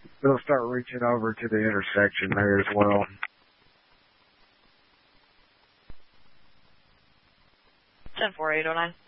It'll start reaching over to the intersection there as well. Ten 4 809.